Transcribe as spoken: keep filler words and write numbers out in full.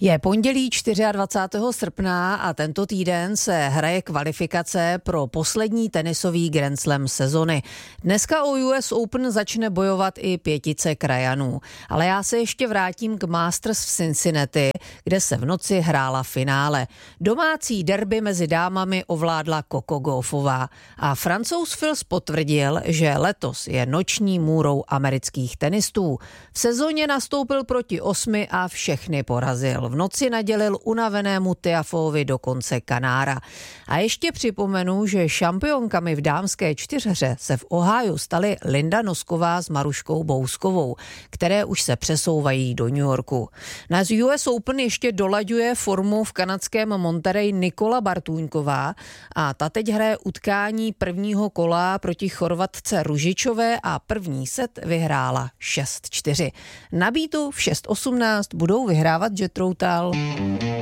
Je pondělí dvacátého čtvrtého srpna a tento týden se hraje kvalifikace pro poslední tenisový Grand Slam sezony. Dneska o U S Open začne bojovat i pětice krajanů. Ale já se ještě vrátím k Masters v Cincinnati, kde se v noci hrála finále. Domácí derby mezi dámami ovládla Coco Gauffová a Francouz Fils potvrdil, že letos je noční můrou amerických tenistů. V sezóně nastoupil proti osmi a všechny porazil. V noci nadělil unavenému Tiafoeovi dokonce kanára. A ještě připomenu, že šampionkami v dámské čtyřhře se v Ohiu staly Linda Nosková s Maruškou Bouskovou, které už se přesouvají do New Yorku. Na U S Open ještě dolaďuje formu v kanadském Monterey Nikola Bartůňková a ta teď hraje utkání prvního kola proti Chorvatce Ružičové a první set vyhrála šest čtyři. Na býtu v šest osmnáct budou vyhrávat Jet Routal.